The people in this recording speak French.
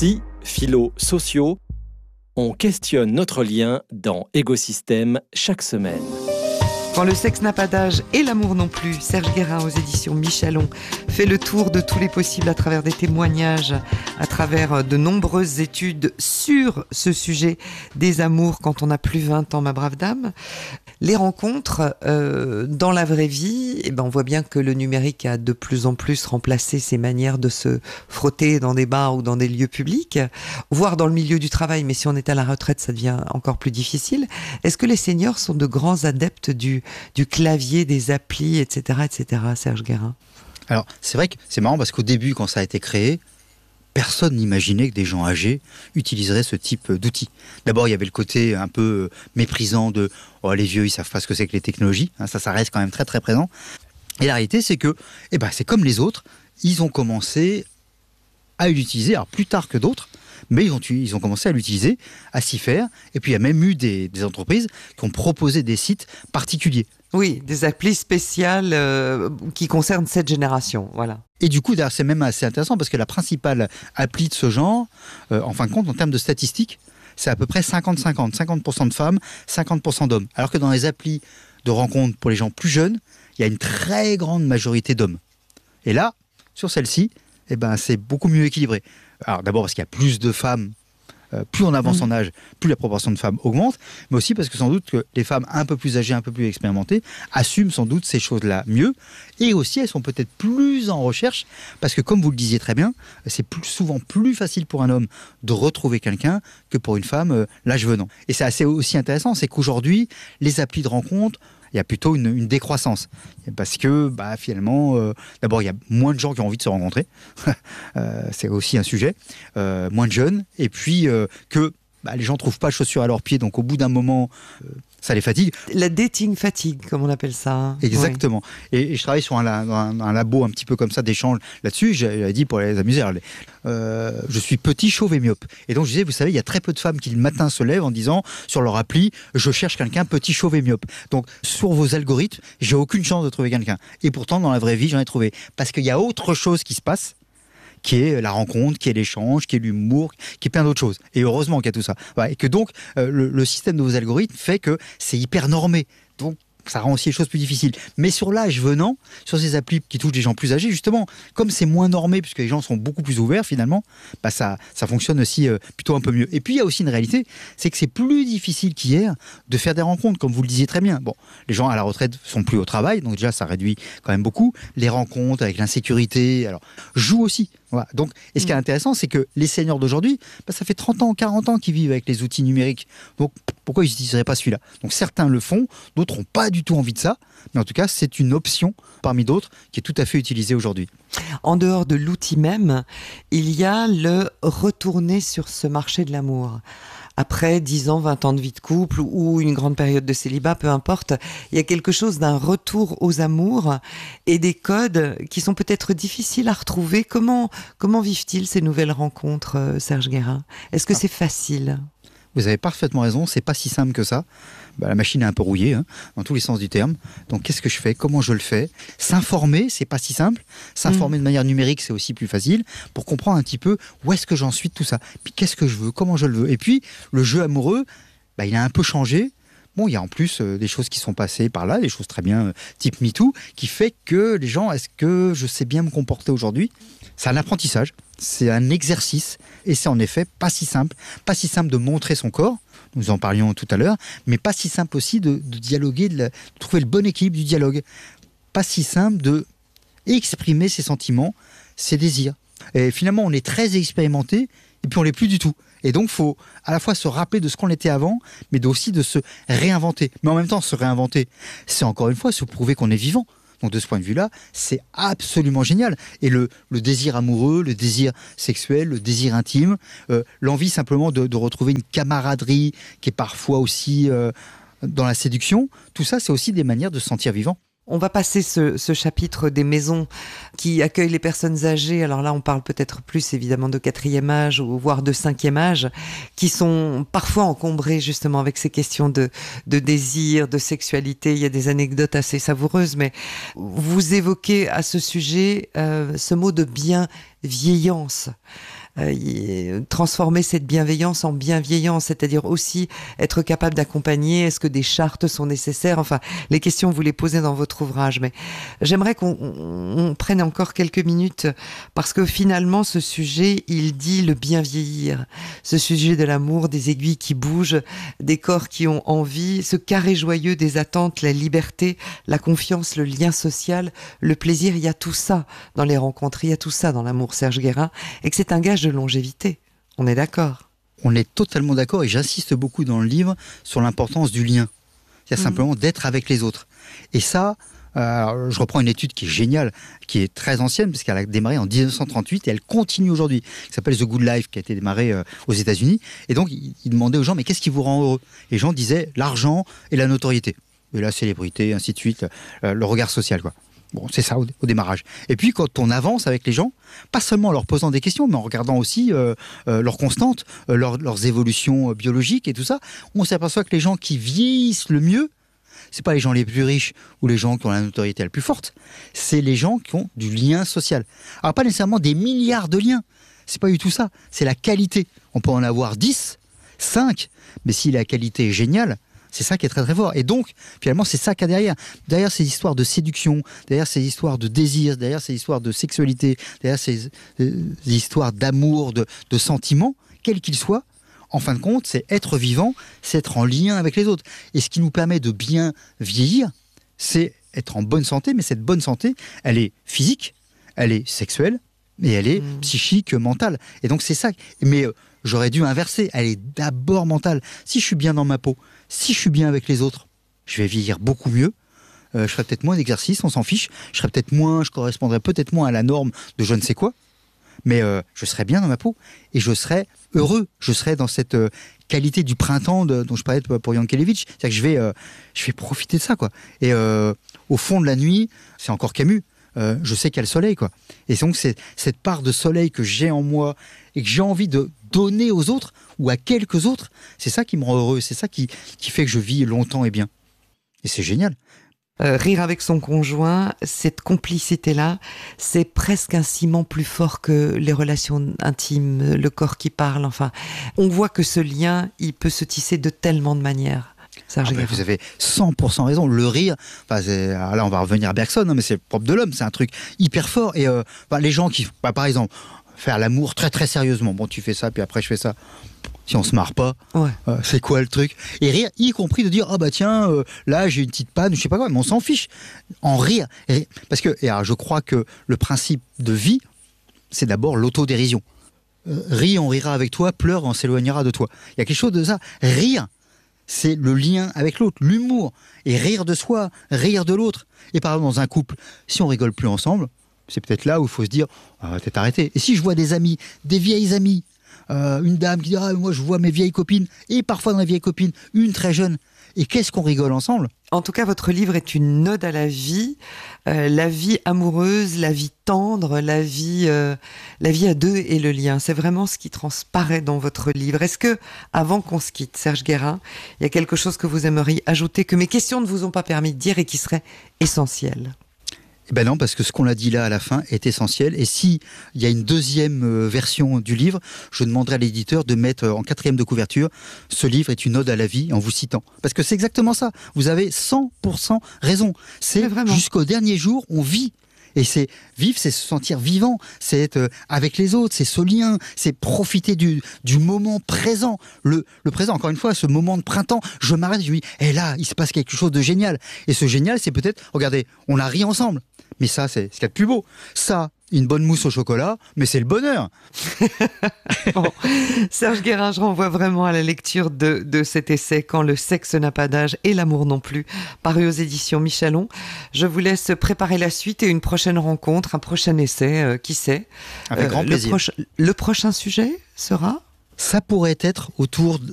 Psy, philo, sociaux, on questionne notre lien dans Égosystème chaque semaine. Quand le sexe n'a pas d'âge et l'amour non plus, Serge Guérin aux éditions Michalon fait le tour de tous les possibles à travers des témoignages, à travers de nombreuses études sur ce sujet des amours quand on a plus 20 ans, ma brave dame. Les rencontres dans la vraie vie, on voit bien que le numérique a de plus en plus remplacé ces manières de se frotter dans des bars ou dans des lieux publics, voire dans le milieu du travail, mais si on est à la retraite, ça devient encore plus difficile. Est-ce que les seniors sont de grands adeptes du clavier, des applis, etc., Serge Guérin? Alors, c'est vrai que c'est marrant parce qu'au début, quand ça a été créé, personne n'imaginait que des gens âgés utiliseraient ce type d'outils. D'abord, il y avait le côté un peu méprisant de « Oh, les vieux, ils savent pas ce que c'est que les technologies ». Ça reste quand même très très présent. Et la réalité, c'est que c'est comme les autres, ils ont commencé à l'utiliser, alors plus tard que d'autres, mais ils ont commencé à l'utiliser, à s'y faire. Et puis, il y a même eu des entreprises qui ont proposé des sites particuliers. Oui, des applis spéciales qui concernent cette génération, voilà. Et du coup, c'est même assez intéressant parce que la principale appli de ce genre, en fin de compte, en termes de statistiques, c'est à peu près 50-50. 50% de femmes, 50% d'hommes. Alors que dans les applis de rencontres pour les gens plus jeunes, il y a une très grande majorité d'hommes. Et là, sur celle-ci, c'est beaucoup mieux équilibré. Alors d'abord parce qu'il y a plus de femmes, plus on avance en âge, plus la proportion de femmes augmente, mais aussi parce que sans doute que les femmes un peu plus âgées, un peu plus expérimentées, assument sans doute ces choses-là mieux, et aussi elles sont peut-être plus en recherche, parce que comme vous le disiez très bien, c'est souvent plus facile pour un homme de retrouver quelqu'un que pour une femme l'âge venant. Et c'est assez aussi intéressant, c'est qu'aujourd'hui, les applis de rencontre, il y a plutôt une décroissance. Parce que finalement, d'abord, il y a moins de gens qui ont envie de se rencontrer. C'est aussi un sujet. Moins de jeunes. Et puis que les gens ne trouvent pas chaussures à leurs pieds. Donc au bout d'un moment, ça les fatigue. La dating fatigue, comme on appelle ça. Exactement. Oui. Et je travaille sur un labo un petit peu comme ça d'échange là-dessus. J'avais dit pour les amuser, je suis petit, chauve et myope. Et donc je disais, vous savez, il y a très peu de femmes qui le matin se lèvent en disant sur leur appli, je cherche quelqu'un petit, chauve et myope. Donc sur vos algorithmes, j'ai aucune chance de trouver quelqu'un. Et pourtant, dans la vraie vie, j'en ai trouvé. Parce qu'il y a autre chose qui se passe, qui est la rencontre, qui est l'échange, qui est l'humour, qui est plein d'autres choses. Et heureusement qu'il y a tout ça. Voilà. Et que donc, le système de vos algorithmes fait que c'est hyper normé. Donc, ça rend aussi les choses plus difficiles. Mais sur l'âge venant, sur ces applis qui touchent des gens plus âgés, justement, comme c'est moins normé, puisque les gens sont beaucoup plus ouverts, finalement, ça fonctionne aussi plutôt un peu mieux. Et puis, il y a aussi une réalité, c'est que c'est plus difficile qu'hier de faire des rencontres, comme vous le disiez très bien. Bon, les gens à la retraite sont plus au travail, donc déjà, ça réduit quand même beaucoup. Les rencontres avec l'insécurité, jouent aussi. Voilà. Donc, et ce qui est intéressant, c'est que les seniors d'aujourd'hui, ça fait 30 ans, 40 ans qu'ils vivent avec les outils numériques. Donc, pourquoi ils n'utiliseraient pas celui-là? Donc, certains le font, d'autres n'ont pas du tout envie de ça. Mais en tout cas, c'est une option parmi d'autres qui est tout à fait utilisée aujourd'hui. En dehors de l'outil même, il y a le retourner sur ce marché de l'amour. Après 10 ans, 20 ans de vie de couple ou une grande période de célibat, peu importe, il y a quelque chose d'un retour aux amours et des codes qui sont peut-être difficiles à retrouver. Comment vivent-ils ces nouvelles rencontres, Serge Guérin? Est-ce que c'est facile? Vous avez parfaitement raison, c'est pas si simple que ça. La machine est un peu rouillée, dans tous les sens du terme. Donc qu'est-ce que je fais? Comment je le fais? S'informer, c'est pas si simple. S'informer de manière numérique, c'est aussi plus facile pour comprendre un petit peu où est-ce que j'en suis de tout ça. Puis qu'est-ce que je veux? Comment je le veux? Et puis, le jeu amoureux, il a un peu changé. Bon, il y a en plus des choses qui sont passées par là, des choses très bien type MeToo, qui fait que les gens, est-ce que je sais bien me comporter aujourd'hui? C'est un apprentissage, c'est un exercice, et c'est en effet pas si simple. Pas si simple de montrer son corps, nous en parlions tout à l'heure, mais pas si simple aussi de dialoguer, de trouver le bon équilibre du dialogue. Pas si simple de exprimer ses sentiments, ses désirs. Et finalement, on est très expérimenté, et puis on l'est plus du tout. Et donc, il faut à la fois se rappeler de ce qu'on était avant, mais aussi de se réinventer. Mais en même temps, se réinventer, c'est encore une fois se prouver qu'on est vivant. Donc de ce point de vue-là, c'est absolument génial. Et le désir amoureux, le désir sexuel, le désir intime, l'envie simplement de retrouver une camaraderie qui est parfois aussi dans la séduction, tout ça, c'est aussi des manières de se sentir vivant. On va passer ce chapitre des maisons qui accueillent les personnes âgées. Alors là, on parle peut-être plus évidemment de 4e âge ou voire de 5e âge, qui sont parfois encombrés justement avec ces questions de désir, de sexualité. Il y a des anecdotes assez savoureuses, mais vous évoquez à ce sujet ce mot de bienveillance. transformer cette bienveillance en bienveillance, c'est-à-dire aussi être capable d'accompagner. Est-ce que des chartes sont nécessaires? Enfin, les questions vous les posez dans votre ouvrage, mais j'aimerais qu'on prenne encore quelques minutes parce que finalement ce sujet, il dit le bien vieillir, ce sujet de l'amour, des aiguilles qui bougent, des corps qui ont envie, ce carré joyeux des attentes, la liberté, la confiance, le lien social, le plaisir. Il y a tout ça dans les rencontres, il y a tout ça dans l'amour, Serge Guérin, et que c'est un gage de longévité. On est d'accord? On est totalement d'accord et j'insiste beaucoup dans le livre sur l'importance du lien. C'est simplement d'être avec les autres. Et ça, je reprends une étude qui est géniale, qui est très ancienne, parce qu'elle a démarré en 1938 et elle continue aujourd'hui, qui s'appelle The Good Life, qui a été démarrée aux États-Unis. Et donc, il demandait aux gens, mais qu'est-ce qui vous rend heureux? Les gens disaient l'argent et la notoriété. Et la célébrité, ainsi de suite, le regard social, quoi. Bon, c'est ça au démarrage. Et puis quand on avance avec les gens, pas seulement en leur posant des questions, mais en regardant aussi leurs constantes, leurs évolutions biologiques et tout ça, on s'aperçoit que les gens qui vieillissent le mieux, c'est pas les gens les plus riches ou les gens qui ont la notoriété la plus forte, c'est les gens qui ont du lien social. Alors pas nécessairement des milliards de liens, c'est pas du tout ça, c'est la qualité. On peut en avoir 10, 5, mais si la qualité est géniale, c'est ça qui est très très fort. Et donc, finalement, c'est ça qu'il y a derrière. Derrière ces histoires de séduction, derrière ces histoires de désir, derrière ces histoires de sexualité, derrière ces histoires d'amour, de sentiments, quels qu'ils soient, en fin de compte, c'est être vivant, c'est être en lien avec les autres. Et ce qui nous permet de bien vieillir, c'est être en bonne santé, mais cette bonne santé, elle est physique, elle est sexuelle, et elle est psychique, mentale. Et donc c'est ça. Mais j'aurais dû inverser, elle est d'abord mentale. Si je suis bien dans ma peau, si je suis bien avec les autres, je vais vieillir beaucoup mieux. Je ferai peut-être moins d'exercice, on s'en fiche. Je correspondrai peut-être moins à la norme de je ne sais quoi. Mais je serai bien dans ma peau et je serai heureux. Je serai dans cette qualité du printemps dont je parlais pour Yankelevitch. C'est-à-dire que je vais profiter de ça, quoi. Et au fond de la nuit, c'est encore Camus. Je sais qu'il y a le soleil, quoi. Et donc c'est cette part de soleil que j'ai en moi et que j'ai envie de donner aux autres ou à quelques autres, c'est ça qui me rend heureux, c'est ça qui fait que je vis longtemps et bien. Et c'est génial. Rire avec son conjoint, cette complicité-là, c'est presque un ciment plus fort que les relations intimes, le corps qui parle, enfin. On voit que ce lien, il peut se tisser de tellement de manières. Vous avez 100% raison. Le rire, là on va revenir à Bergson, mais c'est propre de l'homme, c'est un truc hyper fort. Et les gens qui, par exemple, faire l'amour très très sérieusement, bon tu fais ça, puis après je fais ça, si on se marre pas, c'est quoi le truc? Et rire, y compris de dire, ah bah tiens, là j'ai une petite panne, je sais pas quoi, mais on s'en fiche. En rire. Parce que alors, je crois que le principe de vie, c'est d'abord l'autodérision. Ris, on rira avec toi, pleure, on s'éloignera de toi. Il y a quelque chose de ça. Rire, c'est le lien avec l'autre, l'humour. Et rire de soi, rire de l'autre. Et par exemple, dans un couple, si on rigole plus ensemble, c'est peut-être là où il faut se dire, peut-être arrêter. Et si je vois des amis, des vieilles amies, une dame qui dit, moi je vois mes vieilles copines, et parfois dans les vieilles copines, une très jeune, et qu'est-ce qu'on rigole ensemble? En tout cas, votre livre est une ode à la vie amoureuse, la vie tendre, la vie à deux et le lien. C'est vraiment ce qui transparaît dans votre livre. Est-ce que, avant qu'on se quitte, Serge Guérin, il y a quelque chose que vous aimeriez ajouter, que mes questions ne vous ont pas permis de dire et qui serait essentiel? Ben non, parce que ce qu'on a dit là à la fin est essentiel. Et si il y a une deuxième version du livre, je demanderai à l'éditeur de mettre en 4e de couverture, ce livre est une ode à la vie, en vous citant. Parce que c'est exactement ça. Vous avez 100% raison. C'est jusqu'au dernier jour, on vit. Et c'est vivre, c'est se sentir vivant, c'est être avec les autres, c'est ce lien, c'est profiter du moment présent. Le présent, encore une fois, ce moment de printemps, je m'arrête, je dis, et là, il se passe quelque chose de génial. Et ce génial, c'est peut-être, regardez, on a ri ensemble. Mais ça, c'est ce qu'il y a de plus beau. Ça, une bonne mousse au chocolat, mais c'est le bonheur. Bon, Serge Guérin, je renvoie vraiment à la lecture de cet essai « Quand le sexe n'a pas d'âge et l'amour non plus », paru aux éditions Michalon. Je vous laisse préparer la suite et une prochaine rencontre, un prochain essai, qui sait. Avec grand plaisir. Le prochain sujet sera ? Ça pourrait être autour